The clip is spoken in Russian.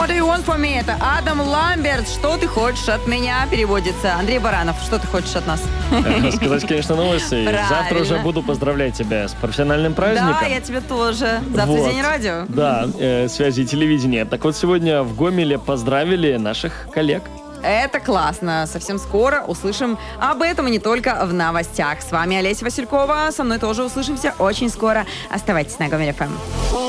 What do you want from me? Это Адам Ламберт. Что ты хочешь от меня? Переводится. Андрей Баранов, что ты хочешь от нас? Сказать, конечно, новости. Завтра уже буду поздравлять тебя с профессиональным праздником. Да, я тебя тоже. Завтра день радио. Да, связи и телевидения. Так вот, сегодня в Гомеле поздравили наших коллег. Это классно. Совсем скоро услышим об этом и не только в новостях. С вами Олеся Василькова. Со мной тоже услышимся очень скоро. Оставайтесь на Гомель ФМ.